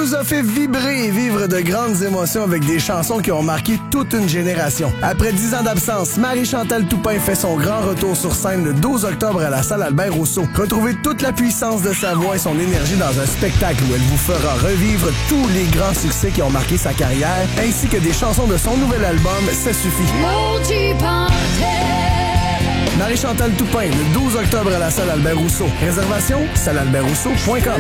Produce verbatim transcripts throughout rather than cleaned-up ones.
nous a fait vibrer et vivre de grandes émotions avec des chansons qui ont marqué toute une génération. Après dix ans d'absence, Marie-Chantal Toupin fait son grand retour sur scène le douze octobre à la salle Albert-Rousseau. Retrouvez toute la puissance de sa voix et son énergie dans un spectacle où elle vous fera revivre tous les grands succès qui ont marqué sa carrière, ainsi que des chansons de son nouvel album « Ça suffit ». Marie-Chantal Toupin, le douze octobre à la salle Albert-Rousseau. Réservation, salle albert rousseau point com.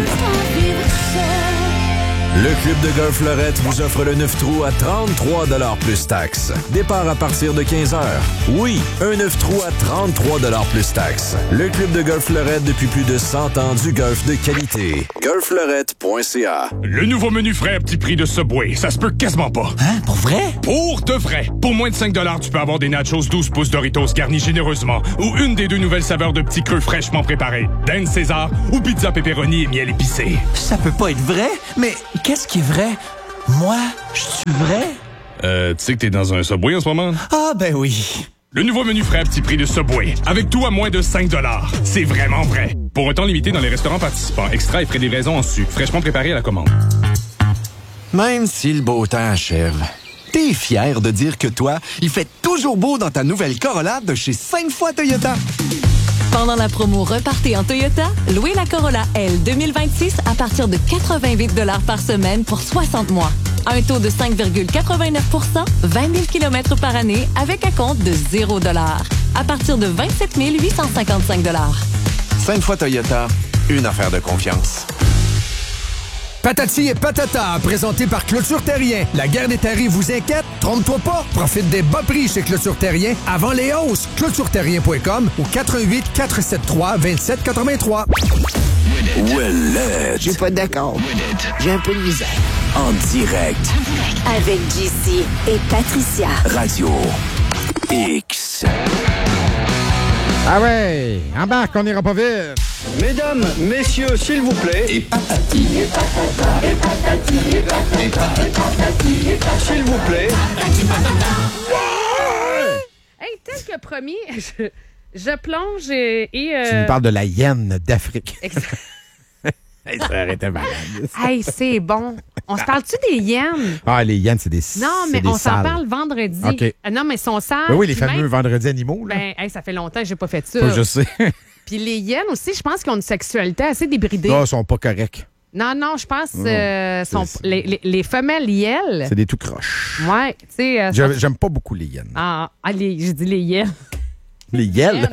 Le Club de golf Lorette vous offre le neuf trous à trente-trois dollars plus taxes. Départ à partir de quinze heures. Oui, un neuf trous à trente-trois dollars plus taxes. Le Club de golf Lorette depuis plus de cent ans du golf de qualité. golf lorette point c a. Le nouveau menu frais à petit prix de Subway, ça se peut quasiment pas. Hein? Pour vrai? Pour de vrai. Pour moins de cinq dollars, tu peux avoir des nachos douze pouces Doritos garnis généreusement ou une des deux nouvelles saveurs de petits creux fraîchement préparés. Dinde César ou pizza pepperoni et miel épicé. Ça peut pas être vrai, mais qu'est-ce qui est vrai? Moi, je suis vrai? Euh, tu sais que t'es dans un Subway en ce moment? Ah, ben oui. Le nouveau menu frais à petit prix de Subway, avec tout à moins de cinq dollars. C'est vraiment vrai. Pour un temps limité dans les restaurants participants, extra et frais de livraison en sucre, fraîchement préparé à la commande. Même si le beau temps achève, t'es fier de dire que toi, il fait toujours beau dans ta nouvelle Corolla de chez cinq fois Toyota. Pendant la promo Repartez en Toyota, louez la Corolla L deux mille vingt-six à partir de quatre-vingt-huit dollars par semaine pour soixante mois. Un taux de cinq virgule quatre-vingt-neuf pour cent, vingt mille kilomètres par année avec un compte de zéro dollar. À partir de vingt-sept mille huit cent cinquante-cinq dollars. cinq fois Toyota, une affaire de confiance. Patati et Patata, présenté par Clôture Terrien. La guerre des tarifs vous inquiète? Trompe-toi pas. Profite des bas prix chez Clôture Terrien avant les hausses. clôture terrien point com ou quatre un huit, quatre sept trois, deux sept huit trois. Je suis pas d'accord. J'ai un peu de misère. En direct. Avec J C et Patricia. Radio X. Ah ouais, embarque, on n'ira pas vite. Mesdames, messieurs, s'il vous plaît. Et patati. Et patata. Et patati. Et patata. Et patati. Et patata. S'il vous plaît. Patati patata. Hey, tel que promis, je, je plonge et... et euh... Tu nous parles de la hyène d'Afrique. Exact. Hey, ça aurait été malade. Hey, c'est bon. On se parle-tu des hyènes? Ah, les hyènes, c'est des Non, mais des on s'en sales. parle vendredi. OK. Ah, non, mais ils sont sales. Ben oui, les Puis fameux même- vendredis animaux. Là. Ben, hey, ça fait longtemps que j'ai pas fait ça. Pas, je sais. Puis les hyènes aussi, je pense qu'ils ont une sexualité assez débridée. Non, ils sont pas corrects. Non, non, je pense Non, euh, sont, c'est- les, les, les femelles hyènes. C'est des tout croches. Ouais, tu sais. euh, J'aime sont- j'aime pas beaucoup les hyènes. Ah, ah, les- j'ai dit les hyènes. Les hyènes?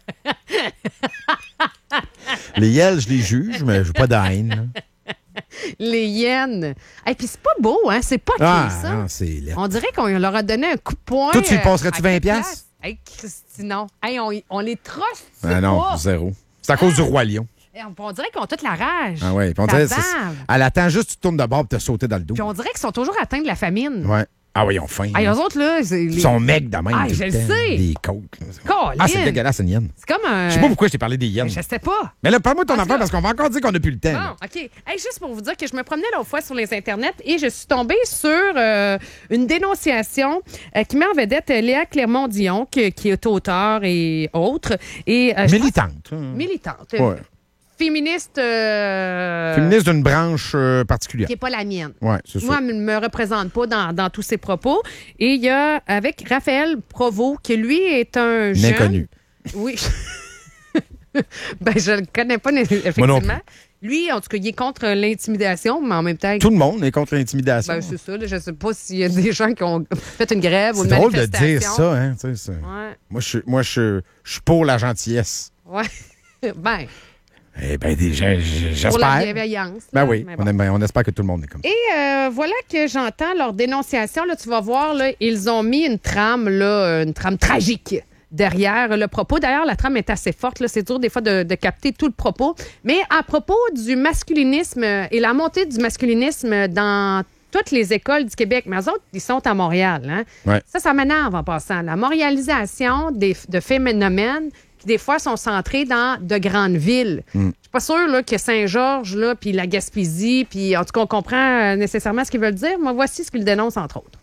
Les hyènes, je les juge, mais je n'ai pas de haine. Les hyènes. Et puis c'est pas beau, hein? C'est pas Ah, qui, ça. non, c'est laid. On dirait qu'on leur a donné un coup de poing. Toi, tu y euh, passerais-tu à vingt quelle piastres? place? Hey, Christy, non. Hey, on, on les trosse. Ah non, pas. zéro. C'est à cause du roi lion. Hey, On, on dirait qu'ils ont toute la rage. Ah ouais. Puis on Ça dirait, c'est- bave. elle attend juste que tu tournes de bord et te sauter dans le dos. Puis on dirait qu'ils sont toujours atteints de la famine. Ouais. Ah oui, ils ont faim. Hey, eux autres, là, c'est. Ils sont mecs de même. Ah, tout je le le temps. sais. Des côtes. Colin. Ah, c'est dégueulasse, une hyène. C'est comme un. Je sais pas pourquoi je t'ai parlé des hyènes. Je sais pas. Mais là, parle-moi de ton En tout affaire cas- parce qu'on va encore dire qu'on n'a plus le temps. Bon, là. OK. Hey, juste pour vous dire que je me promenais l'autre fois sur les internets et je suis tombée sur euh, une dénonciation euh, qui met en vedette Léa Clermont-Dion, que- qui est auteure et autre. Et, euh, je Militante. pense- militante. Ouais. Féministe. euh, Féministe d'une branche euh, particulière. Qui n'est pas la mienne. Ouais, c'est ça. Moi, elle ne me représente pas dans, dans tous ses propos. Et il y a avec Raphaël Provost, qui lui est un jeune... Inconnu. Oui. ben, je le connais pas, Moi non effectivement. plus. Lui, en tout cas, il est contre l'intimidation, mais en même temps... Tout le monde est contre l'intimidation. Ben, c'est ça. là, je sais pas s'il y a des gens qui ont fait une grève ou C'est une drôle de manifestation. dire ça, hein. tu sais, c'est- Ouais. Moi, je suis- moi, je je suis pour la gentillesse. Ouais. ben, Eh bien, j'espère. pour la bienveillance. Ben là, oui, mais on, bon. aime- on espère que tout le monde est comme ça. Et euh, voilà que j'entends leur dénonciation. Là, tu vas voir, là, ils ont mis une trame, là, une trame tragique derrière le propos. D'ailleurs, la trame est assez forte. Là. C'est dur des fois de, de capter tout le propos. Mais à propos du masculinisme et la montée du masculinisme dans toutes les écoles du Québec, mais eux autres, ils sont à Montréal. Hein? Ouais. Ça, ça m'énerve en passant. La montréalisation des, de phénomènes qui, des fois, sont centrés dans de grandes villes. Mm. Je suis pas sûre là, que Saint-Georges, là, puis la Gaspésie, puis en tout cas, on comprend euh, nécessairement ce qu'ils veulent dire. Moi, voici ce qu'ils dénoncent, entre autres.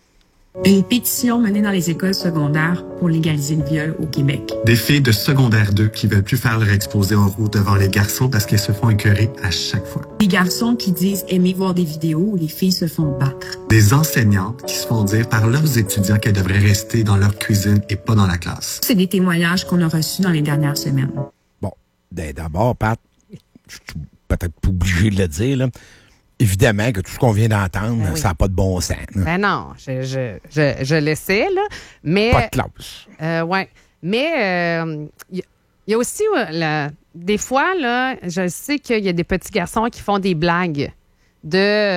Une pétition menée dans les écoles secondaires pour légaliser le viol au Québec. Des filles de secondaire deux qui veulent plus faire leur exposé en route devant les garçons parce qu'elles se font écœurer à chaque fois. Des garçons qui disent aimer voir des vidéos où les filles se font battre. Des enseignantes qui se font dire par leurs étudiants qu'elles devraient rester dans leur cuisine et pas dans la classe. C'est des témoignages qu'on a reçus dans les dernières semaines. Bon, d'abord, Pat, je suis peut-être pas obligé de le dire, là. Évidemment que tout ce qu'on vient d'entendre, ben oui. ça n'a pas de bon sens. Là. Ben non, je, je, je, je le sais, là, mais... Pas de classe. Euh, oui, mais il euh, y, y a aussi, euh, la, des fois, là, je sais qu'il y a des petits garçons qui font des blagues de...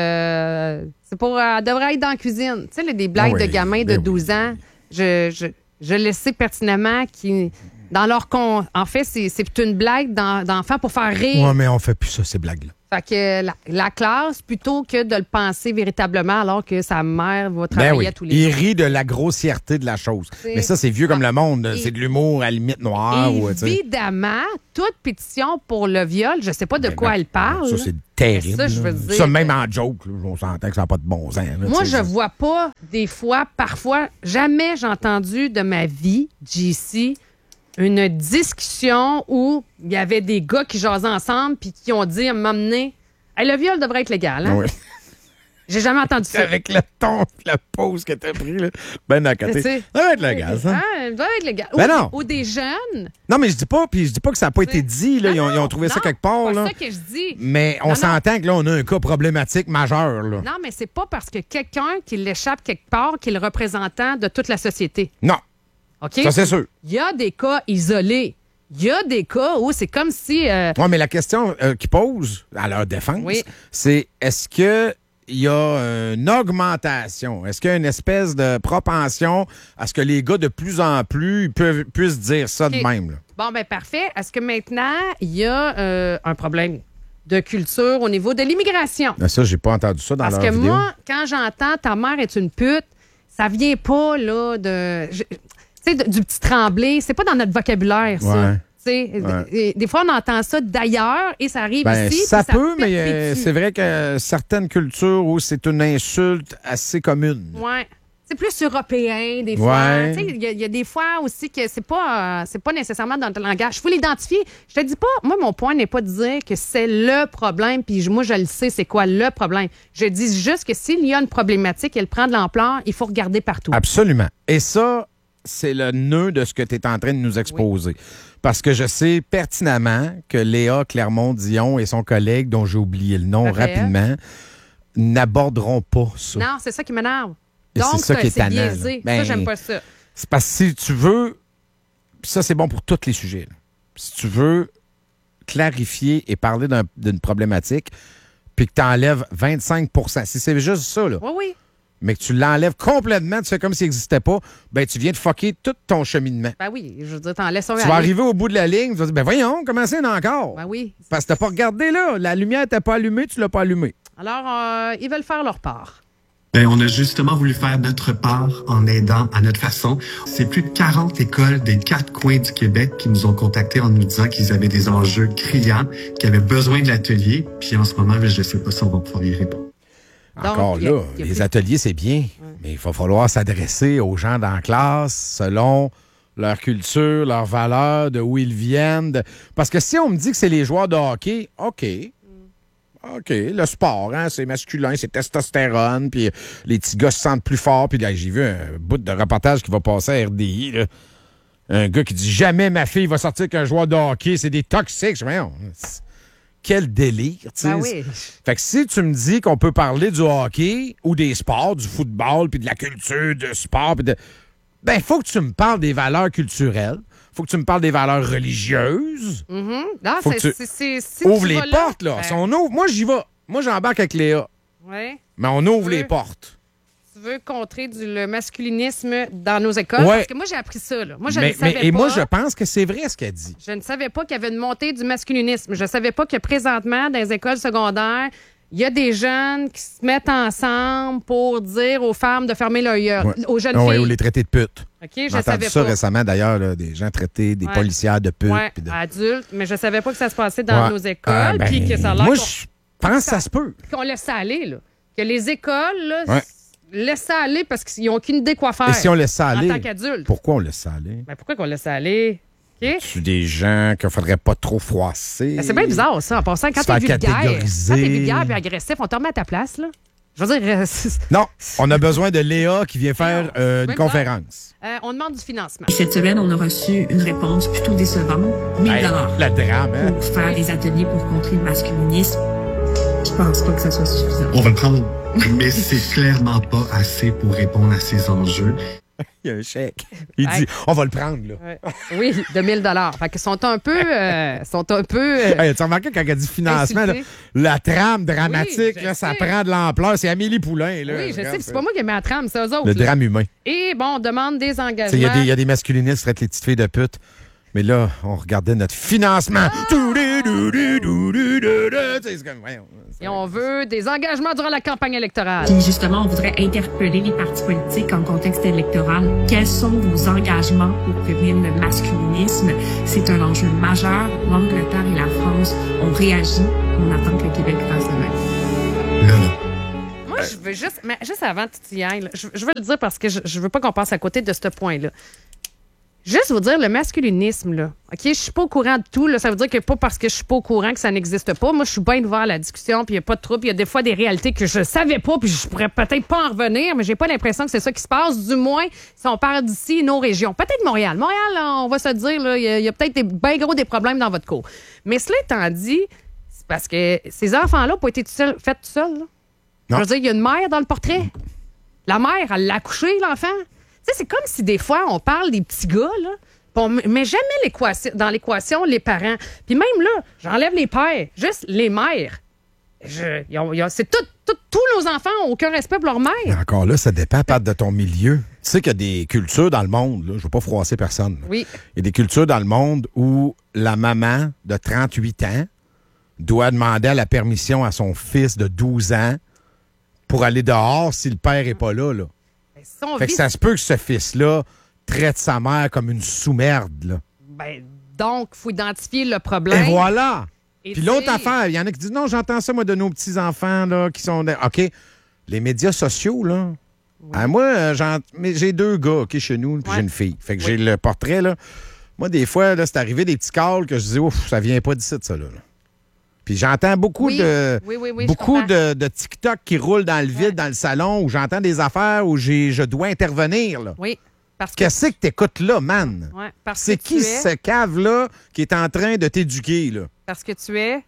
Euh, c'est pour... Euh, elle devrait être dans la cuisine. Tu sais, là, des blagues ah oui, de gamins de douze oui. ans. Je, je, je le sais pertinemment qui... Dans leur con... En fait, c'est, c'est une blague d'enfants pour faire rire. Oui, mais on fait plus ça, ces blagues-là. Fait que la, la classe, plutôt que de le penser véritablement, alors que sa mère va travailler ben oui. à tous les Il jours. rit de la grossièreté de la chose. C'est... Mais ça, c'est vieux comme le monde. Et... C'est de l'humour à la limite noire. Évidemment, ou, toute pétition pour le viol, je sais pas de ben quoi non. elle parle. Ça, c'est terrible. Ça, je veux dire, ça, même en joke, là, on s'entend que ça n'a pas de bon sens. Là, moi, je vois pas, des fois, parfois, jamais j'ai entendu de ma vie, J C, une discussion où il y avait des gars qui jasaient ensemble puis qui ont dit à m'amener hey, le viol devrait être légal. Hein? Oui. J'ai jamais entendu ça. Avec le ton, la pause que t'as pris, là, ben à côté. Ça doit être légal, ça. Ah, ça doit être légal. Ben ou, non. Ou des jeunes. Non, mais je dis pas, puis je dis pas que ça n'a pas été dit. Là. Ils, ont, ils ont trouvé non, ça quelque part. C'est là. ça que je dis. Mais on non, s'entend non. que là, on a un cas problématique majeur. Là. Non, mais c'est pas parce que quelqu'un qui l'échappe quelque part qui est le représentant de toute la société. Non. OK? Ça, c'est sûr. Il y a des cas isolés. Il y a des cas où c'est comme si... Euh... Oui, mais la question euh, qu'ils posent à leur défense, oui. c'est est-ce que il y a une augmentation? Est-ce qu'il y a une espèce de propension à ce que les gars, de plus en plus, peuvent, puissent dire ça okay. de même? Là? Bon, bien, parfait. Est-ce que maintenant, il y a euh, un problème de culture au niveau de l'immigration? Ben ça, j'ai pas entendu ça dans Parce leur que vidéo. moi, quand j'entends « ta mère est une pute », ça vient pas, là, de... Je, tu sais, du petit Tremblay, c'est pas dans notre vocabulaire, ça. Ouais. Ouais. Des fois, on entend ça d'ailleurs et ça arrive ben, ici. Ça peut, ça mais euh, c'est vrai que certaines cultures où c'est une insulte assez commune. Oui. C'est plus européen, des fois. Ouais. Il y, y a des fois aussi que c'est pas, euh, c'est pas nécessairement dans notre langage. Il faut l'identifier. Je te dis pas, moi, mon point n'est pas de dire que c'est le problème, puis moi, je le sais, c'est quoi le problème. Je dis juste que s'il y a une problématique, elle prend de l'ampleur, il faut regarder partout. Absolument. Et ça, c'est le nœud de ce que tu es en train de nous exposer. Oui. Parce que je sais pertinemment que Léa Clermont-Dion et son collègue, dont j'ai oublié le nom Raphaël. rapidement, n'aborderont pas ça. Non, c'est ça qui m'énerve. Et Donc, c'est ça qui est c'est tannant. biaisé. Ben, ça, j'aime pas ça. C'est parce que si tu veux... Ça, c'est bon pour tous les sujets. Là. Si tu veux clarifier et parler d'un, d'une problématique, puis que tu enlèves vingt-cinq pour cent, si c'est juste ça, là, oui, oui. mais que tu l'enlèves complètement, tu fais comme s'il n'existait pas, ben tu viens de fucker tout ton cheminement. Ben oui, je veux dire, t'en laisses un Tu vas arriver au bout de la ligne, tu vas dire, ben voyons, comment c'est encore? Ben oui. Parce que t'as pas regardé là, la lumière n'était pas allumée, tu l'as pas allumée. Alors, euh, ils veulent faire leur part. Ben, on a justement voulu faire notre part en aidant à notre façon. C'est plus de quarante écoles des quatre coins du Québec qui nous ont contactés en nous disant qu'ils avaient des enjeux criants, qu'ils avaient besoin de l'atelier. Puis en ce moment, je ne sais pas si on va pouvoir y répondre. Encore Donc, là, y a, y a les plus... ateliers, c'est bien, ouais. mais il va falloir s'adresser aux gens dans la classe selon leur culture, leurs valeurs, de où ils viennent. De... Parce que si on me dit que c'est les joueurs de hockey, OK. OK, le sport, hein, c'est masculin, c'est testostérone, puis les petits gars se sentent plus forts. Puis là, j'ai vu un bout de reportage qui va passer à R D I, là. Un gars qui dit « Jamais ma fille va sortir avec un joueur de hockey, c'est des toxiques. » Je me dis, quel délire, tu sais. Ben oui. Fait que si tu me dis qu'on peut parler du hockey ou des sports, du football, puis de la culture de sport, puis de... ben, il faut que tu me parles des valeurs culturelles. Faut que tu me parles des valeurs religieuses. Mm-hmm. Non, faut c'est, que tu c'est, c'est, si ouvres tu les là, portes, là. Ben... Si on ouvre, moi, j'y vais. Moi, j'embarque avec Léa. Oui. Mais on ouvre veux, les portes. Tu veux contrer du, le masculinisme dans nos écoles? Ouais. Parce que moi, j'ai appris ça. Là. Moi, je mais, ne savais mais, et pas. moi, je pense que c'est vrai ce qu'elle dit. Je ne savais pas qu'il y avait une montée du masculinisme. Je ne savais pas que présentement, dans les écoles secondaires, il y a des jeunes qui se mettent ensemble pour dire aux femmes de fermer leur gueule, ouais. aux jeunes oh, filles. Oui, ou les traités de putes. OK, je J'ai entendu savais ça pas. récemment, d'ailleurs, là, des gens traités, des ouais. policières de putes. Oui, de... adultes, mais je ne savais pas que ça se passait dans ouais. nos écoles. Ah, ben, puis que ça a l'air moi, qu'on... je pense que ça se peut. Qu'on laisse ça aller, là. Que les écoles, là, ouais. laisse ça aller parce qu'ils n'ont aucune idée quoi faire. Et si on laisse ça aller? En tant qu'adulte. Pourquoi on laisse ça aller? Ben, pourquoi qu'on laisse ça aller? Okay. Tu des gens qu'il ne faudrait pas trop froisser. Ben, c'est bien bizarre, ça. En passant, quand t'es vulgaire, quand t'es vulgaire et agressif, on te remet à ta place, là. Je veux dire... non, on a besoin de Léa qui vient faire euh, une conférence. Euh, on demande du financement. Et cette semaine, on a reçu une réponse plutôt décevante. mille dollars La drame, hein? Pour faire des ateliers pour contrer le masculinisme. Je pense pas que ça soit suffisant. On va le prendre, mais c'est clairement pas assez pour répondre à ces enjeux. Il y a un chèque. Il ouais. dit, on va le prendre, là. Ouais. Oui, de mille dollars. Fait qu'ils sont un peu... Euh, sont un peu... Euh, hey, tu as remarqué quand elle a dit financement, là, la trame dramatique, oui, là, ça prend de l'ampleur. C'est Amélie Poulain, là. Oui, je sais. C'est pas moi qui ai mis la trame, c'est eux autres. Le là. drame humain. Et bon, on demande des engagements. Il y, y a des masculinistes qui traitent les petites filles de pute. Mais là, on regardait notre financement. Ah! Et on veut des engagements durant la campagne électorale. Puis justement, on voudrait interpeller les partis politiques en contexte électoral. Quels sont vos engagements pour prévenir le masculinisme? C'est un enjeu majeur. L'Angleterre et la France ont réagi. On attend que le Québec fasse de même. Là, là. Moi, je veux juste... Mais juste avant que tu y ailles, là, je, je veux le dire parce que je, je veux pas qu'on passe à côté de ce point-là. Juste vous dire, le masculinisme, là, OK, je suis pas au courant de tout, là, ça veut dire que pas parce que je suis pas au courant que ça n'existe pas. Moi, je suis bien ouvert à la discussion, puis il n'y a pas de trouble. Il y a des fois des réalités que je savais pas, puis je pourrais peut-être pas en revenir, mais j'ai pas l'impression que c'est ça qui se passe, du moins, si on parle d'ici, nos régions. Peut-être Montréal. Montréal, là, on va se dire, là, il y a, y a peut-être des, bien gros des problèmes dans votre cours. Mais cela étant dit, c'est parce que ces enfants-là n'ont pas été tout seul, faits tout seuls, là. Je veux dire, il y a une mère dans le portrait. La mère, elle l'a accouché, l'enfant. Tu sais, c'est comme si des fois, on parle des petits gars, là, on met jamais l'équation, dans l'équation les parents. Puis même là, j'enlève les pères, juste les mères. Je, y a, y a, c'est tout, tout, tous nos enfants n'ont aucun respect pour leur mère. Mais encore là, ça dépend, Pat, de ton milieu. Tu sais qu'il y a des cultures dans le monde, là, je ne veux pas froisser personne. Là. Oui. Il y a des cultures dans le monde où la maman de trente-huit ans doit demander à la permission à son fils de douze ans pour aller dehors si le père n'est pas là. là. Son fait vie... que ça se peut que ce fils-là traite sa mère comme une sous-merde. Là. Ben, donc, il faut identifier le problème. Et voilà! Et puis l'autre affaire, il y en a qui disent, non, j'entends ça, moi, de nos petits-enfants, là, qui sont... OK, les médias sociaux, là, oui. ah, moi, mais j'ai deux gars, OK, chez nous, puis ouais. j'ai une fille. Fait que oui. j'ai le portrait, là. Moi, des fois, là, c'est arrivé des petits calls que je disais, ouf, ça vient pas d'ici, ça, là. Puis j'entends beaucoup oui. de oui, oui, oui, beaucoup de, de TikTok qui roulent dans le vide, ouais. dans le salon, où j'entends des affaires où j'ai, je dois intervenir, là. Oui. Parce que... Qu'est-ce que t'écoutes là, man? Ouais, parce c'est que qui es... ce cave-là qui est en train de t'éduquer, là? Parce que tu es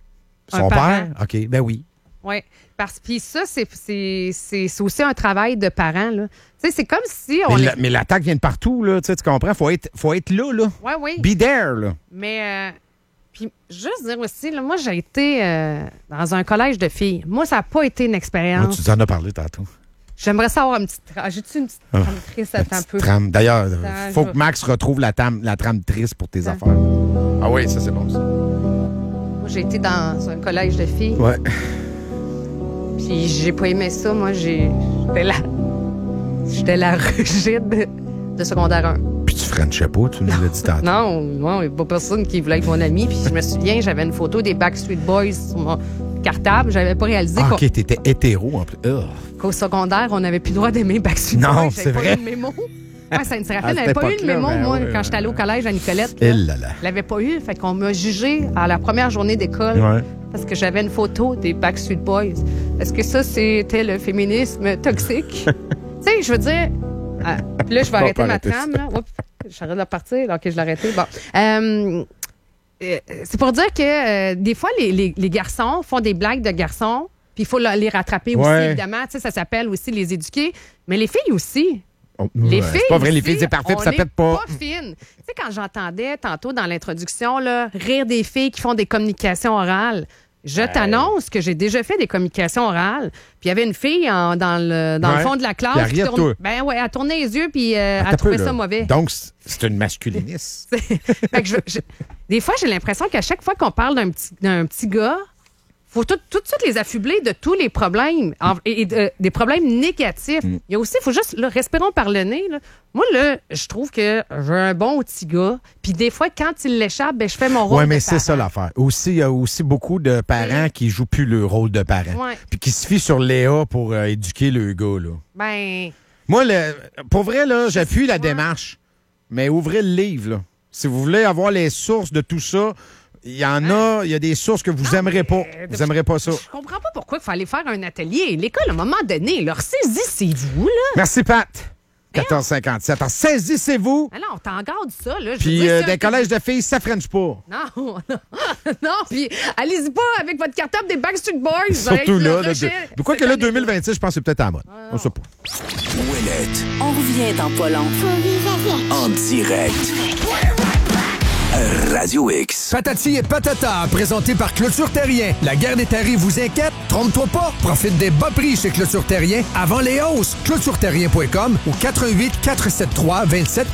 son père? OK, ben oui. Oui. Parce puis ça, c'est, c'est, c'est, c'est aussi un travail de parent, là. Tu sais, c'est comme si on... Mais, est... la, mais l'attaque vient de partout, là. Tu comprends? Faut être, faut être là, là. Oui, oui. Be there, là. Mais... Euh... Puis, juste dire aussi, là, moi, j'ai été euh, dans un collège de filles. Moi, ça n'a pas été une expérience. Moi, tu en as parlé tantôt. J'aimerais savoir une petite trame. J'ai-tu une petite oh, trame triste un peu? Trame. D'ailleurs, il faut que Max retrouve la, tam, la trame triste pour tes ça. affaires. Ah oui, ça, c'est bon, ça. Moi, j'ai été dans un collège de filles. Ouais. Puis, j'ai pas aimé ça. Moi, j'ai... j'étais la... J'étais la rigide de secondaire un. Puis tu frenchais pas, tu nous l'as dit tantôt. Non, non, il n'y a pas personne qui voulait être mon ami. Puis je me souviens, j'avais une photo des Backstreet Boys sur mon cartable. J'avais pas réalisé ah, qu'au... OK, t'étais hétéro en plus. Oh. Qu'au secondaire, on n'avait plus le droit d'aimer Backstreet non, Boys. Non, c'est vrai. Pas eu le mémo. Ouais, ça me rappelle, j'avais pas eu le mémo, moi, ouais, quand j'étais allée au collège à Nicolette. Là, là, là. Je l'avais pas eu. Fait qu'on m'a jugé à la première journée d'école ouais. parce que j'avais une photo des Backstreet Boys. Est-ce que ça, c'était le féminisme toxique? Tu sais, je veux dire... Ah, puis là, je vais arrêter ma trame. Là. Oups, j'arrête de partir. OK, je l'ai arrêté. Bon. Euh, euh, c'est pour dire que euh, des fois, les, les, les garçons font des blagues de garçons, puis il faut les rattraper ouais. aussi, évidemment. Tu sais, ça s'appelle aussi les éduquer. Mais les filles aussi. Oh, les ouais, filles c'est pas vrai, aussi, les filles, c'est parfait, puis ça pète pas. pas fine. Tu sais, quand j'entendais tantôt dans l'introduction, là, rire des filles qui font des communications orales, je hey. t'annonce que j'ai déjà fait des communications orales. Puis il y avait une fille en, dans, le, dans ouais. le fond de la classe qui tourne, ben ouais, elle tournait les yeux puis euh, elle trouvait ça mauvais. Donc, c'est une masculiniste. fait que je, je, des fois, j'ai l'impression qu'à chaque fois qu'on parle d'un petit, d'un petit gars, faut tout, tout de suite les affubler de tous les problèmes en, et, et de, des problèmes négatifs. Mm. Il y a aussi, il faut juste, là, respirons par le nez. Là. Moi, là, je trouve que j'ai un bon petit gars. Puis des fois, quand il l'échappe, ben, je fais mon rôle. Oui, mais de c'est ça l'affaire. Aussi, il y a aussi beaucoup de parents oui. qui jouent plus le rôle de parents. Ouais. Puis qui se fient sur Léa pour euh, éduquer le gars, là. Ben. Moi, le, pour vrai, là, j'appuie la démarche. Mais ouvrez le livre, là. Si vous voulez avoir les sources de tout ça, il y en hein? a, il y a des sources que vous n'aimerez pas. Vous n'aimerez pas ça. Je comprends pas pourquoi il fallait faire un atelier. L'école, à un moment donné, leur saisissez-vous, là. Merci, Pat. quatorze cinquante-sept. Alors, saisissez-vous. Alors, t'en gardes ça, là. Puis, euh, d'un collège de filles, ça french pas. Non, non. non, puis allez-y pas avec votre cartable des Backstreet Boys. Surtout là. là de, de quoi que là, deux mille vingt-six, je pense que c'est peut-être à la mode. Ah, on sait pas. Ouellette. On revient dans pas long. En direct. Radio X. Patati et Patata, présenté par Clôture Terrien. La guerre des tarifs vous inquiète? Trompe-toi pas. Profite des bas prix chez Clôture Terrien avant les hausses. clôture terrien point com ou quatre un huit, quatre sept trois, deux sept